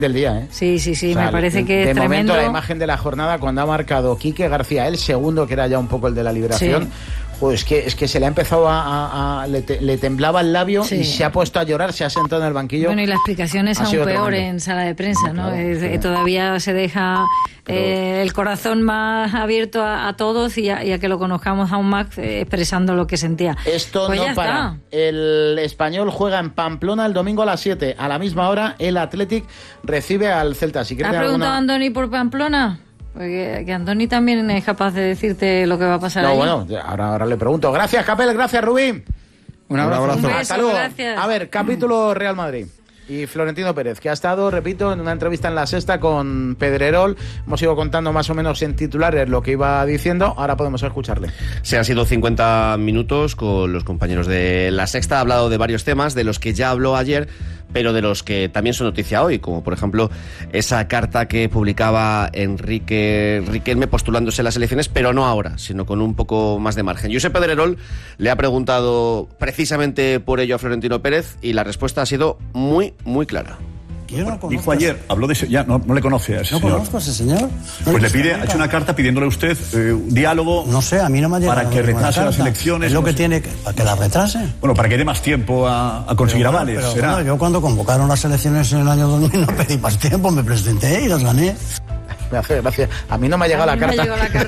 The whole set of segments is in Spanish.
del día, ¿eh? Sí, O sea, me parece que es de tremendo. momento la imagen de la jornada cuando ha marcado Quique García, el segundo, que era ya un poco el de la liberación. Sí. Pues es que se le ha empezado le temblaba el labio y se ha puesto a llorar, se ha sentado en el banquillo. Bueno, y la explicación es aún peor tremendo. en sala de prensa, ¿no? Claro, Todavía se deja el corazón más abierto a todos y a que lo conozcamos aún más expresando lo que sentía. Esto pues no para. El Español juega en Pamplona el domingo a las 7. A la misma hora, el Athletic recibe al Celta. Si ¿Te has preguntado a Andoni por Pamplona? Porque que Andoni también es capaz de decirte lo que va a pasar allí. Bueno, ahora le pregunto. Gracias, Capel, gracias, Rubín. Un abrazo. Un beso, Hasta luego. gracias. A ver, capítulo Real Madrid. Y Florentino Pérez, que ha estado, repito, en una entrevista en La Sexta con Pedrerol. Hemos ido contando más o menos en titulares lo que iba diciendo. Ahora podemos escucharle. Se han sido 50 minutos con los compañeros de La Sexta. Ha hablado de varios temas, de los que ya habló ayer, pero de los que también son noticia hoy, como por ejemplo esa carta que publicaba Enrique Riquelme postulándose a las elecciones, pero no ahora, sino con un poco más de margen. Josep Pedrerol le ha preguntado precisamente por ello a Florentino Pérez y la respuesta ha sido muy clara. Yo no Dijo ayer, habló de ese, ya no le conoce a ese señor. No conozco a ese señor. Pues le pide, ha hecho una carta pidiéndole a usted un diálogo. No sé, a mí no me ha llegado para que retrase las elecciones. Es lo que tiene, para que las retrase. Bueno, para que dé más tiempo a conseguir avales. Pero será. bueno, yo cuando convocaron las elecciones en el año 2000 no pedí más tiempo, me presenté y las gané. Gracias. A mí no me ha llegado la carta.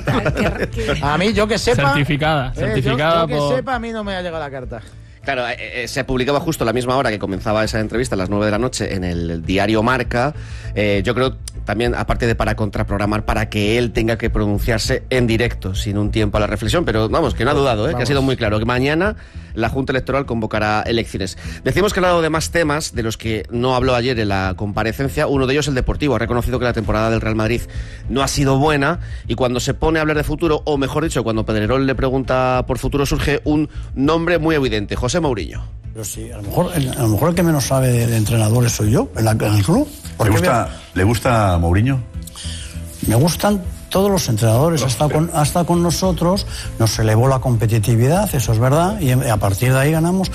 A mí, yo que sepa. Certificada yo que por... sepa, a mí no me ha llegado la carta. Claro, se publicaba justo a la misma hora que comenzaba esa entrevista, a las 9 de la noche, en el diario Marca. Yo creo también, aparte de para contraprogramar, para que él tenga que pronunciarse en directo, sin un tiempo a la reflexión. Pero vamos, que no ha dudado, que ha sido muy claro, que mañana la Junta Electoral convocará elecciones. Decimos que ha hablado de más temas de los que no habló ayer en la comparecencia. Uno de ellos, el deportivo. Ha reconocido que la temporada del Real Madrid no ha sido buena y cuando se pone a hablar de futuro, o mejor dicho, cuando Pedrerol le pregunta por futuro, surge un nombre muy evidente: José Mourinho. Pero sí, a lo mejor el que menos sabe de entrenadores soy yo, en el club. ¿Le gusta Mourinho? Me gustan todos los entrenadores. Ha estado con nosotros, nos elevó la competitividad, eso es verdad, y a partir de ahí ganamos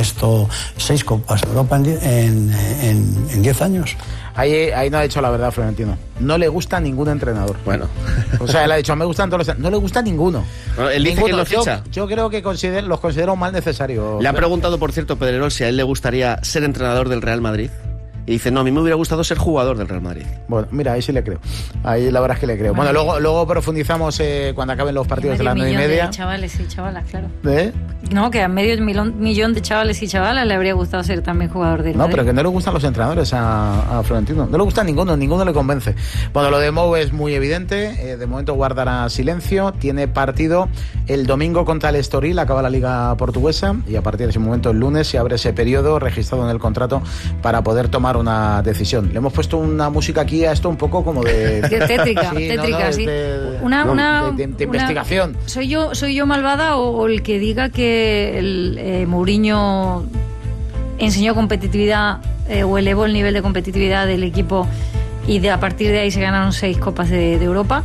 6 Copas de Europa en 10 años. Ahí no ha dicho la verdad, Florentino. No le gusta ningún entrenador. Bueno. O sea, él ha dicho, me gustan todos los... No le gusta ninguno. Bueno, él dice que lo ficha. Yo creo que los considero un mal necesario. Le ha preguntado, por cierto, Pedrerol, si a él le gustaría ser entrenador del Real Madrid. Y dice, no, a mí me hubiera gustado ser jugador del Real Madrid. Bueno, mira, ahí sí le creo. Ahí la verdad es que le creo. Bueno, luego profundizamos cuando acaben los partidos de las 9:30. De chavales y chavalas, claro. ¿Eh? No, que a medio millón de chavales y chavalas le habría gustado ser también jugador del Madrid. No, pero que no le gustan los entrenadores a Florentino. No le gusta ninguno le convence. Bueno, lo de Mou es muy evidente. De momento guardará silencio. Tiene partido el domingo contra el Estoril, acaba la Liga Portuguesa, y a partir de ese momento, el lunes, se abre ese periodo registrado en el contrato para poder tomar una decisión. Le hemos puesto una música aquí a esto un poco como de... tétrica, sí. De investigación. ¿Soy yo malvada o el que diga que Mourinho enseñó competitividad o elevó el nivel de competitividad del equipo y a partir de ahí se ganaron 6 Copas de Europa?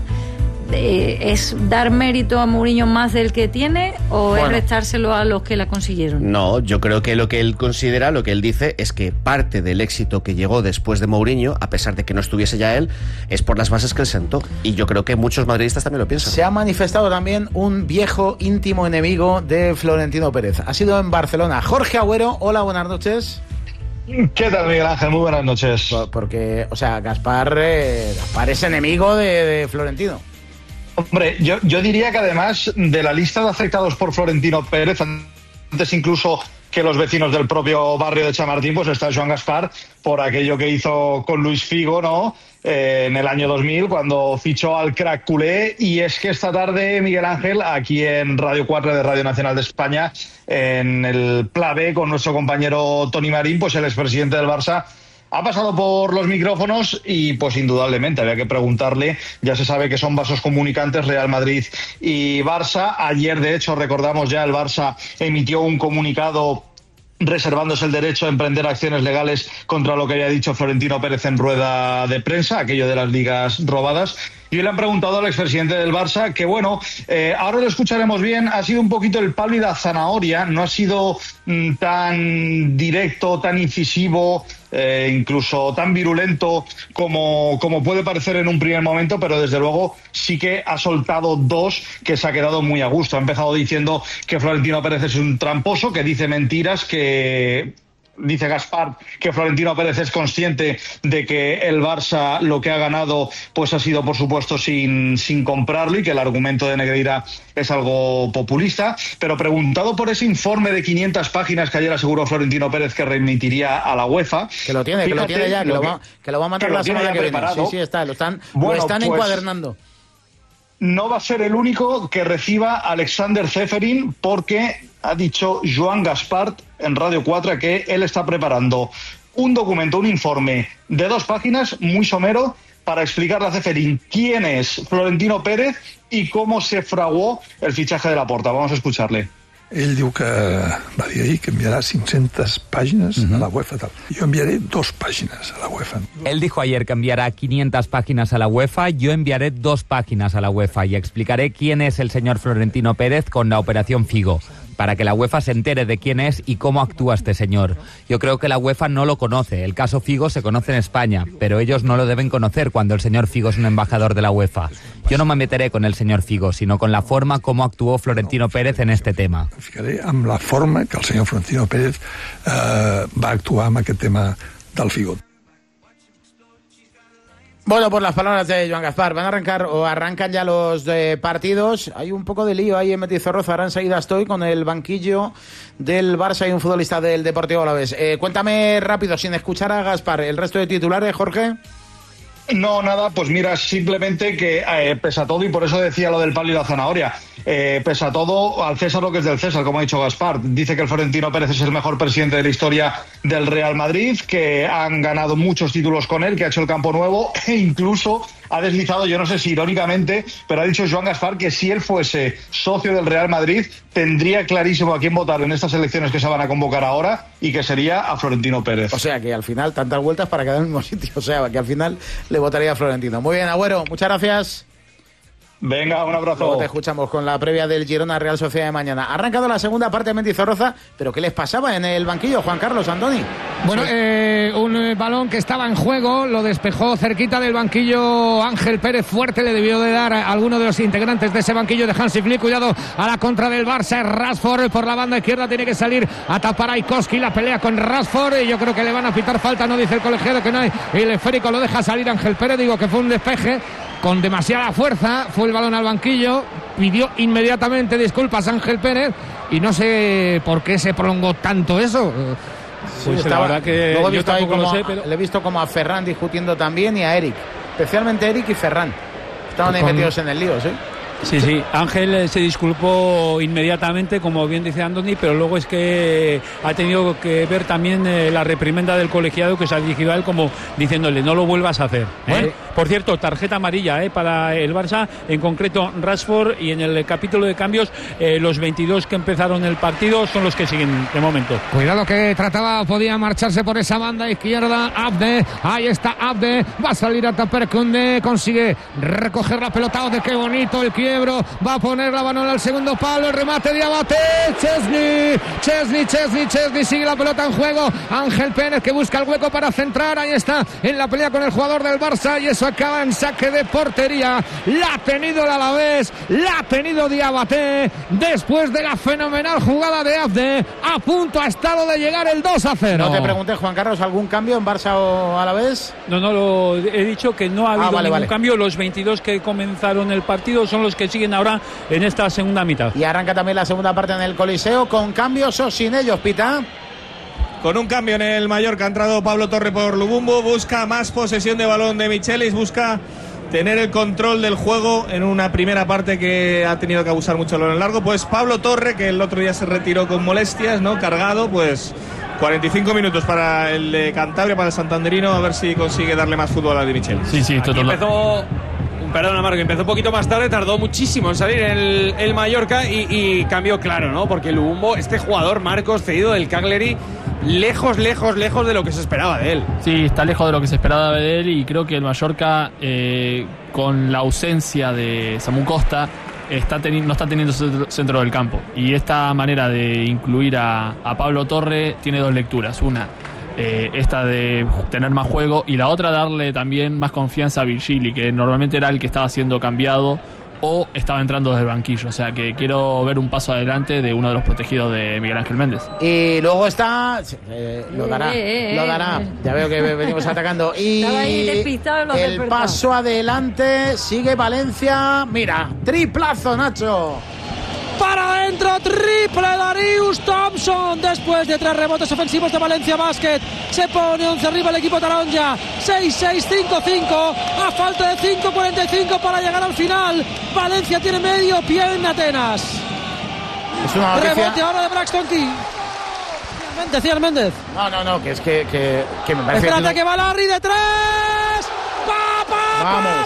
¿Es dar mérito a Mourinho más del que tiene o es restárselo a los que la consiguieron? No, yo creo que lo que él considera, lo que él dice, es que parte del éxito que llegó después de Mourinho, a pesar de que no estuviese ya él, es por las bases que él sentó. Y yo creo que muchos madridistas también lo piensan. Se ha manifestado también un viejo íntimo enemigo de Florentino Pérez. Ha sido en Barcelona. Jorge Agüero, hola, buenas noches. ¿Qué tal, Miguel Ángel? Muy buenas noches. Porque, o sea, Gaspar es enemigo de Florentino. Hombre, yo diría que además de la lista de afectados por Florentino Pérez, antes incluso que los vecinos del propio barrio de Chamartín, pues está Joan Gaspar por aquello que hizo con Luis Figo, ¿no? En el año 2000, cuando fichó al crack culé. Y es que esta tarde, Miguel Ángel, aquí en Radio 4 de Radio Nacional de España, en el Pla B, con nuestro compañero Toni Marín, pues el expresidente del Barça ha pasado por los micrófonos y pues indudablemente había que preguntarle. Ya se sabe que son vasos comunicantes Real Madrid y Barça. Ayer, de hecho, recordamos ya, el Barça emitió un comunicado reservándose el derecho a emprender acciones legales contra lo que había dicho Florentino Pérez en rueda de prensa, aquello de las ligas robadas. Y hoy le han preguntado al expresidente del Barça que, bueno, ahora lo escucharemos bien, ha sido un poquito el palo y la zanahoria, no ha sido tan directo, tan incisivo incluso tan virulento como puede parecer en un primer momento, pero desde luego sí que ha soltado dos que se ha quedado muy a gusto. Ha empezado diciendo que Florentino Pérez es un tramposo, que dice mentiras, que dice Gaspar que Florentino Pérez es consciente de que el Barça lo que ha ganado pues ha sido por supuesto sin comprarlo y que el argumento de Negreira es algo populista, pero preguntado por ese informe de 500 páginas que ayer aseguró Florentino Pérez que remitiría a la UEFA. Que lo tiene, fíjate, que lo tiene ya, que lo va a mandar la semana que viene. Sí, está, lo están pues, encuadernando. No va a ser el único que reciba a Alexander Ceferin, porque ha dicho Joan Gaspar en Radio 4 que él está preparando un documento, un informe de 2 páginas, muy somero, para explicarle a Ceferin quién es Florentino Pérez y cómo se fraguó el fichaje de Laporta. Vamos a escucharle. Ell diu que va dir ahir que enviarà 500 pàgines a la UEFA. Tal. Jo enviaré 2 pàgines a la UEFA. Él dijo ayer que enviará 500 páginas a la UEFA. Yo enviaré 2 páginas a la UEFA y explicaré quién es el señor Florentino Pérez con la Operación Figo, para que la UEFA se entere de quién es y cómo actúa este señor. Yo creo que la UEFA no lo conoce. El caso Figo se conoce en España, pero ellos no lo deben conocer cuando el señor Figo es un embajador de la UEFA. Yo no me meteré con el señor Figo, sino con la forma como actuó Florentino Pérez en este tema. Ficaré amb la forma que el señor Florentino Pérez va actuar amb aquest tema del Figo. Bueno, por las palabras de Joan Gaspar, van a arrancar o arrancan ya los partidos. Hay un poco de lío ahí en Mendizorroza. Ahora enseguida estoy con el banquillo del Barça y un futbolista del Deportivo Alavés. Cuéntame rápido, sin escuchar a Gaspar, el resto de titulares, Jorge. No, nada, pues mira, simplemente que pese a todo, y por eso decía lo del palo y la zanahoria, pese a todo, al César lo que es del César, como ha dicho Gaspar. Dice que el Florentino Pérez es el mejor presidente de la historia del Real Madrid, que han ganado muchos títulos con él, que ha hecho el campo nuevo e incluso ha deslizado, yo no sé si irónicamente, pero ha dicho Joan Gaspar que si él fuese socio del Real Madrid tendría clarísimo a quién votar en estas elecciones que se van a convocar ahora y que sería a Florentino Pérez. O sea que al final tantas vueltas para quedar en el mismo sitio, o sea que al final le votaría a Florentino. Muy bien, Agüero, muchas gracias. Venga, un abrazo. Luego te escuchamos con la previa del Girona Real Sociedad de mañana. Ha arrancado la segunda parte de Mendizorroza, pero ¿qué les pasaba en el banquillo, Juan Carlos, Andoni? Bueno, un balón que estaba en juego, lo despejó cerquita del banquillo Ángel Pérez, fuerte le debió de dar a alguno de los integrantes de ese banquillo de Hansi Flick. Cuidado a la contra del Barça, Rashford por la banda izquierda, tiene que salir a tapar a Ikoski, la pelea con Rashford, y yo creo que le van a pitar falta, no dice el colegiado que no hay, y el esférico lo deja salir Ángel Pérez. Digo que fue un despeje con demasiada fuerza, fue el balón al banquillo, pidió inmediatamente disculpas a Ángel Pérez y no sé por qué se prolongó tanto eso. Pues la verdad que luego he visto ahí como, le he visto como a Ferran discutiendo también y a Eric, especialmente Eric y Ferran. Estaban ahí metidos en el lío, ¿sí? Sí, Ángel se disculpó inmediatamente, como bien dice Andoni, pero luego es que ha tenido que ver también la reprimenda del colegiado que se ha dirigido a él como diciéndole no lo vuelvas a hacer. Bueno. Por cierto, tarjeta amarilla para el Barça, en concreto Rashford, y en el capítulo de cambios los 22 que empezaron el partido son los que siguen de momento. Cuidado que podía marcharse por esa banda izquierda Abde, ahí está Abde, va a salir a tapar Koundé, consigue recoger la pelota, de qué bonito el quiebro, va a poner la mano al segundo palo, el remate de Abate, Chesney, sigue la pelota en juego, Ángel Pérez que busca el hueco para centrar, ahí está en la pelea con el jugador del Barça y eso acaba en saque de portería. La ha tenido el Alavés, la ha tenido Diabaté después de la fenomenal jugada de Abde. A punto ha estado de llegar el 2-0. No te pregunté, Juan Carlos, ¿algún cambio en Barça o Alavés? No, lo he dicho que no ha habido ningún cambio. Los 22 que comenzaron el partido son los que siguen ahora en esta segunda mitad. Y arranca también la segunda parte en el Coliseo, con cambios o sin ellos, Pita. Con un cambio en el Mallorca ha entrado Pablo Torre por Lubumbo, busca más posesión de balón de Michelis, busca tener el control del juego en una primera parte que ha tenido que abusar mucho en largo. Pues Pablo Torre, que el otro día se retiró con molestias, ¿no? Cargado, pues 45 minutos para el de Cantabria, para el santanderino, a ver si consigue darle más fútbol a de Michelis. Sí, totalmente. Perdona, Marco, empezó un poquito más tarde, tardó muchísimo en salir el Mallorca y cambió claro, ¿no? Porque el Lubumbo, este jugador, Marcos, cedido del Cagliari, lejos de lo que se esperaba de él. Sí, está lejos de lo que se esperaba de él y creo que el Mallorca, con la ausencia de Samu Costa, no está teniendo centro del campo. Y esta manera de incluir a Pablo Torre tiene dos lecturas. Una, esta de tener más juego, y la otra darle también más confianza a Virgili, que normalmente era el que estaba siendo cambiado o estaba entrando desde el banquillo. O sea que quiero ver un paso adelante de uno de los protegidos de Miguel Ángel Méndez. Y luego está... lo dará. Ya veo que venimos atacando. Y el paso adelante, sigue Valencia. Mira, triplazo, Nacho. Para adentro, triple Darius Thompson. Después de 3 rebotes ofensivos de Valencia Basket, se pone 11 arriba el equipo taronja. 6-6, 5-5. A falta de 5:45 para llegar al final. Valencia tiene medio pie en Atenas. Es una noticia. Rebote ahora de Braxton Key. Decía Méndez. No, que es que me parece... Espérate que va Larry de 3. Vamos.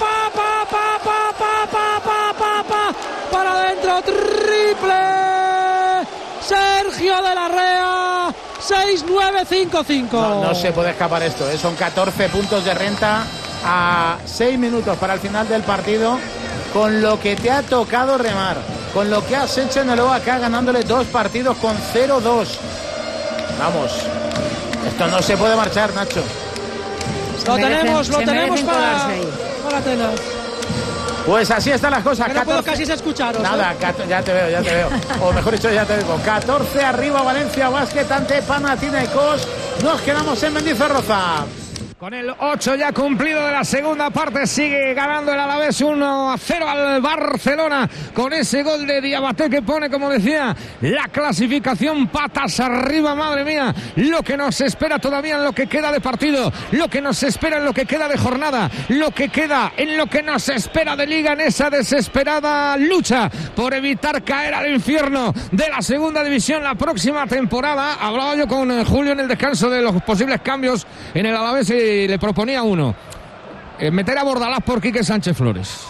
Para adentro, triple Sergio de la Rea. 6-9-5-5. No se puede escapar esto, ¿eh? Son 14 puntos de renta a 6 minutos para el final del partido, con lo que te ha tocado remar, con lo que has hecho en el OAK, ganándole 2 partidos con 0-2. Vamos, esto no se puede marchar, Nacho. Lo tenemos para Atenas. Pues así están las cosas. Que no puedo casi escucharos. Nada, ya te veo. O mejor dicho, ya te digo. 14 arriba Valencia Basket ante Panathinaikos. Nos quedamos en Mendizorroza. Con el 8 ya cumplido de la segunda parte, sigue ganando el Alavés 1-0 al Barcelona, con ese gol de Diabaté que pone, como decía, la clasificación patas arriba. Madre mía, lo que nos espera todavía en lo que queda de partido, lo que nos espera en lo que queda de jornada, lo que queda en lo que nos espera de liga, en esa desesperada lucha por evitar caer al infierno de la segunda división la próxima temporada. Hablaba yo con Julio en el descanso de los posibles cambios en el Alavés y le proponía uno, meter a Bordalás por Quique Sánchez Flores.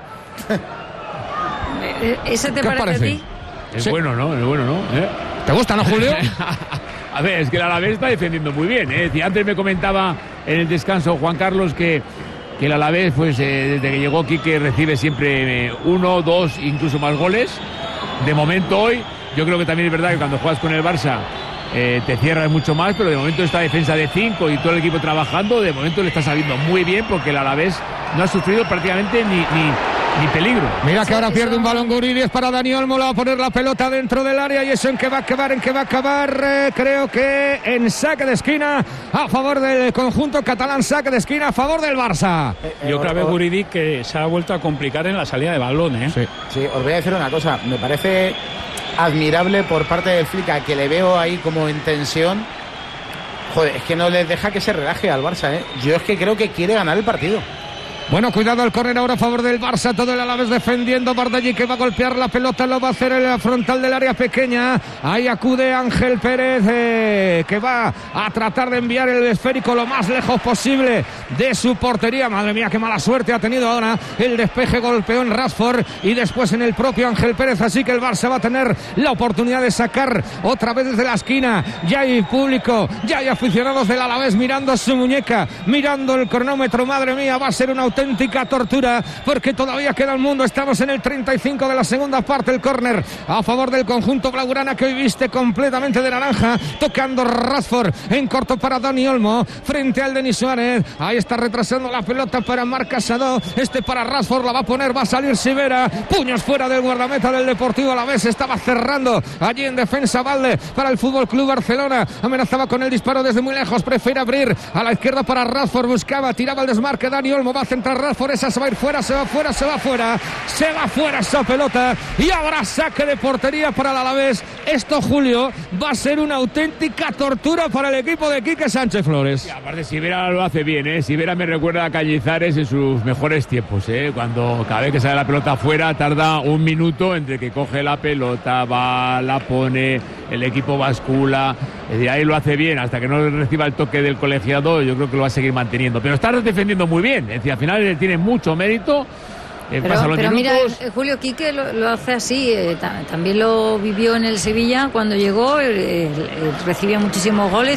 ¿Ese te parece a ti? Es bueno, ¿no? ¿Te gusta, no, Julio? A ver, es que el Alavés está defendiendo muy bien, ¿eh? Y antes me comentaba en el descanso Juan Carlos que el Alavés, pues desde que llegó Quique, recibe siempre 1, 2, incluso más goles. De momento hoy, yo creo que también es verdad que cuando juegas con el Barça te cierras mucho más, pero de momento esta defensa de 5 y todo el equipo trabajando, de momento le está saliendo muy bien, porque el Alavés no ha sufrido prácticamente ni peligro. Mira que ahora pierde un balón Guriris para Dani Olmo, le va a poner la pelota dentro del área, y eso en que va a acabar, creo que en saque de esquina a favor del conjunto catalán, saque de esquina a favor del Barça. Yo creo que Guriris que se ha vuelto a complicar en la salida de balón, ¿eh? Sí, os voy a decir una cosa, me parece admirable por parte del Flica, que le veo ahí como en tensión. Joder, es que no les deja que se relaje al Barça, ¿eh? Yo es que creo que quiere ganar el partido. Bueno, cuidado el córner ahora a favor del Barça, todo el Alavés defendiendo. Bardaghi que va a golpear la pelota, lo va a hacer en la frontal del área pequeña. Ahí acude Ángel Pérez, que va a tratar de enviar el esférico lo más lejos posible de su portería. Madre mía, qué mala suerte ha tenido ahora. El despeje golpeó en Rashford y después en el propio Ángel Pérez, así que el Barça va a tener la oportunidad de sacar otra vez desde la esquina. Ya hay público, ya hay aficionados del Alavés mirando su muñeca, mirando el cronómetro. Madre mía, va a ser una auténtica tortura, porque todavía queda el mundo. Estamos en el 35 de la segunda parte. El córner a favor del conjunto blaugrana, que hoy viste completamente de naranja, tocando Rashford en corto para Dani Olmo frente al Denis Suárez. Ahí está retrasando la pelota para Marc Casado, para Rashford, la va a poner, va a salir Sivera, puños fuera del guardameta del Deportivo Alavés. Estaba cerrando allí en defensa Valde para el Fútbol Club Barcelona, amenazaba con el disparo desde muy lejos, prefiere abrir a la izquierda para Rashford, buscaba, tiraba el desmarque Dani Olmo, va a centrar Rashford, esa se va a ir fuera, se va fuera esa pelota, y ahora saque de portería para el Alavés. Esto, Julio, va a ser una auténtica tortura para el equipo de Quique Sánchez Flores. Y aparte, Sivera lo hace bien, ¿eh? Sivera me recuerda a Cañizares en sus mejores tiempos, ¿eh? Cuando cada vez que sale la pelota afuera tarda un minuto entre que coge la pelota, va, la pone, el equipo bascula, es decir, ahí lo hace bien, hasta que no reciba el toque del colegiado. Yo creo que lo va a seguir manteniendo, pero está defendiendo muy bien, es decir, al final tiene mucho mérito. Pero mira, Julio, Quique lo hace así, también lo vivió en el Sevilla cuando llegó, recibía muchísimos goles,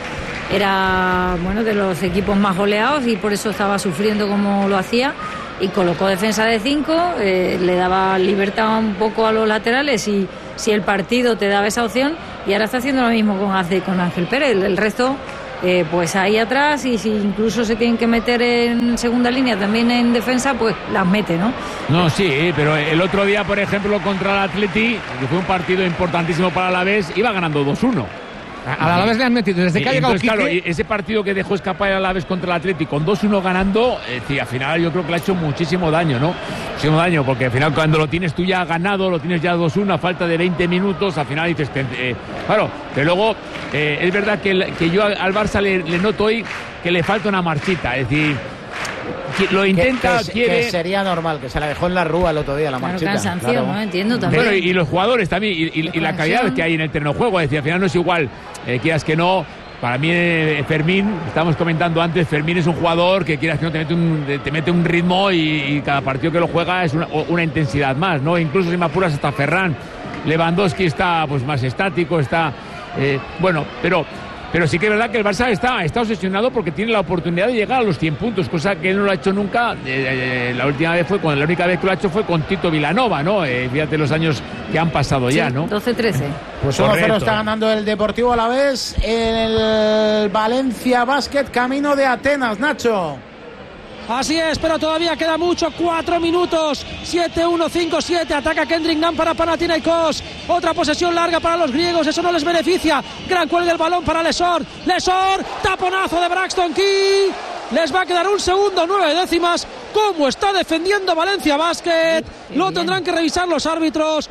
era bueno, de los equipos más goleados, y por eso estaba sufriendo como lo hacía, y colocó defensa de 5, le daba libertad un poco a los laterales, y si el partido te daba esa opción, y ahora está haciendo lo mismo con Ángel Pérez. El resto, pues ahí atrás, y si incluso se tienen que meter en segunda línea, también en defensa, pues las mete, ¿no? No, sí, pero el otro día, por ejemplo, contra el Atleti, que fue un partido importantísimo para el Alavés, iba ganando 2-1. Al Alavés le han metido desde que ha llegado Quique. Claro, ese partido que dejó escapar el Alavés contra el Atleti con 2-1 ganando, al final yo creo que le ha hecho muchísimo daño, ¿no? Muchísimo daño, porque al final cuando lo tienes tú ya ganado, lo tienes ya 2-1 a falta de 20 minutos, al final dices, claro, que luego es verdad que yo al Barça le noto hoy que le falta una marchita, es decir, lo intenta, quiere. Que sería normal, que se la dejó en la rúa el otro día, la marchita. Cansancio, claro. ¿No? Entiendo también. Bueno, y los jugadores también, y la calidad que hay en el terreno de juego, es decir, al final no es igual, quieras que no. Para mí, Fermín, estábamos comentando antes, Fermín es un jugador que quieras que no te mete un ritmo y cada partido que lo juega es una intensidad más, ¿no? Incluso si me apuras hasta Ferran. Lewandowski está pues más estático, está bueno, pero sí que es verdad que el Barça está obsesionado porque tiene la oportunidad de llegar a los 100 puntos, cosa que él no lo ha hecho nunca. La única vez que lo ha hecho fue con Tito Vilanova, ¿no? Fíjate los años que han pasado ya, ¿no? 12-13. Pues 1-0 está ganando el Deportivo Alavés en el Valencia Basket, camino de Atenas, Nacho. Así es, pero todavía queda mucho, 4 minutos, 7-1, 5-7, ataca Kendrick Nunn para Panathinaikos, otra posesión larga para los griegos, eso no les beneficia, gran cuelgue el balón para Lesor, taponazo de Braxton Key, les va a quedar un segundo, 9 décimas, cómo está defendiendo Valencia Basket, lo tendrán que revisar los árbitros,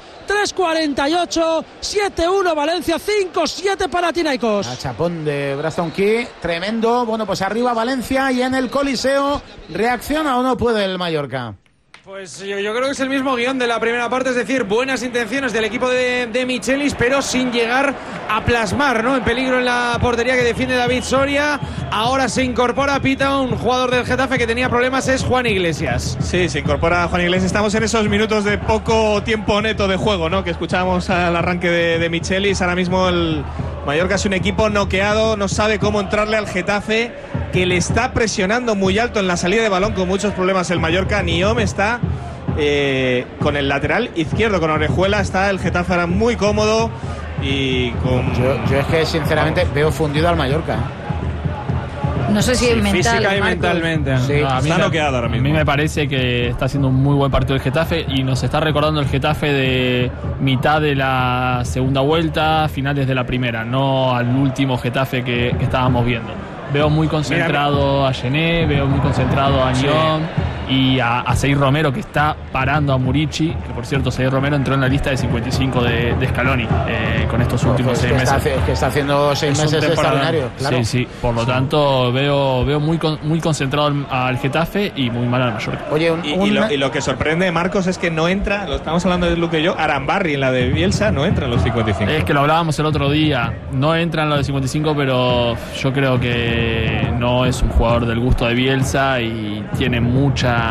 3:48, 7-1 Valencia, 5-7 Panathinaikos. A chapón de Braxton Key, tremendo. Bueno, pues arriba Valencia y en el Coliseo, ¿reacciona o no puede el Mallorca? Pues yo creo que es el mismo guión de la primera parte, es decir, buenas intenciones del equipo de Michelis, pero sin llegar a plasmar, ¿no? En peligro en la portería que defiende David Soria. Ahora se incorpora, pita, un jugador del Getafe que tenía problemas, es Juan Iglesias. Sí, se incorpora Juan Iglesias. Estamos en esos minutos de poco tiempo neto de juego, ¿no? Que escuchábamos al arranque de Michelis. Ahora mismo el Mallorca es un equipo noqueado, no sabe cómo entrarle al Getafe, que le está presionando muy alto en la salida de balón, con muchos problemas el Mallorca. Niom está con el lateral izquierdo, con Orejuela, está el Getafe ahora muy cómodo y con... Yo es que sinceramente veo fundido al Mallorca. No sé si es mental. Física y mentalmente. Sí, está noqueado ahora mismo. A mí me parece que está haciendo un muy buen partido el Getafe y nos está recordando el Getafe de mitad de la segunda vuelta, finales de la primera, no al último Getafe que estábamos viendo. Veo muy concentrado a Gené, veo muy concentrado a Niom y a Seir Romero, que está parando a Murici, que por cierto Seir Romero entró en la lista de 55 de Scaloni con estos últimos 6 meses. Que está haciendo 6 meses extraordinarios, claro. Sí, por lo tanto veo muy concentrado al Getafe y muy mal al Mallorca. Oye, y lo que sorprende, Marcos, es que no entra, lo estamos hablando de Luque y yo, Arambarri en la de Bielsa no entra en los 55. Es que lo hablábamos el otro día, no entra en los de 55, pero yo creo que no es un jugador del gusto de Bielsa y tiene mucha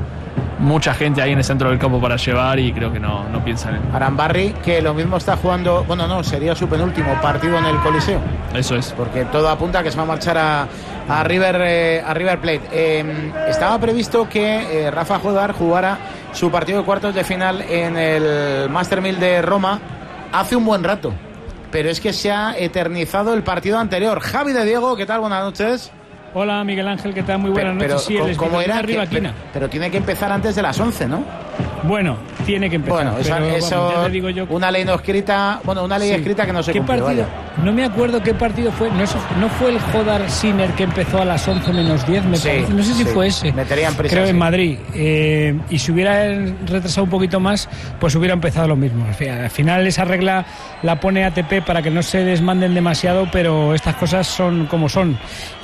gente ahí en el centro del campo para llevar y creo que no piensa en él. Arambarri, que lo mismo está jugando, bueno, no, sería su penúltimo partido en el Coliseo. Eso es. Porque todo apunta a que se va a marchar a River Plate. Estaba previsto que Rafa Jodar jugara su partido de cuartos de final en el Master 1000 de Roma hace un buen rato, pero es que se ha eternizado el partido anterior. Javi de Diego, ¿qué tal? Buenas noches. Hola Miguel Ángel, ¿qué tal? Muy buenas noches. Sí, ¿cómo era? Pero tiene que empezar antes de las 11, ¿no? Bueno, tiene que empezar. Bueno, eso ya te digo yo, una ley no escrita, una ley escrita que no se cumple. Partido? No me acuerdo qué partido fue. No fue el Jodar Sinner que empezó a las 11 menos 10, me parece. No sé si fue ese. Meterían prisa, creo en Madrid. Y si hubiera retrasado un poquito más, pues hubiera empezado lo mismo. Al final esa regla la pone ATP para que no se desmanden demasiado, pero estas cosas son como son.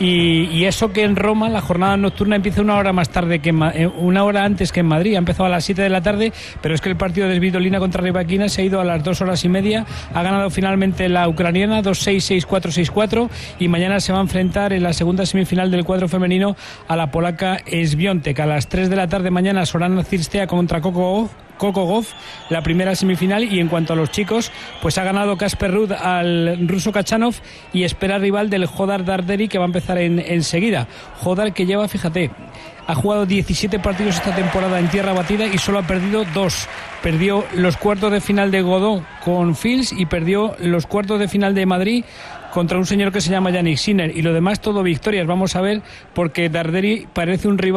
Y eso que en Roma la jornada nocturna empieza una hora más tarde una hora antes que en Madrid. Ha empezado a las 7 de la tarde, pero es que el partido de Svitolina contra Rybakina se ha ido a las 2 horas y media. Ha ganado finalmente la ucraniana 2-6, 6-4, 6-4 y mañana se va a enfrentar en la segunda semifinal del cuadro femenino a la polaca Swiatek. A las 3 de la tarde mañana Sorana Cirstea contra Coco Coco Gauff, la primera semifinal. Y en cuanto a los chicos, pues ha ganado Casper Ruud al ruso Kachanov y espera rival del Jodar Darderi, que va a empezar enseguida. Jodar, que lleva, fíjate, ha jugado 17 partidos esta temporada en tierra batida y solo ha perdido 2. Perdió los cuartos de final de Godó con Fils y perdió los cuartos de final de Madrid contra un señor que se llama Yannick Sinner. Y lo demás todo victorias. Vamos a ver, porque Darderi parece un rival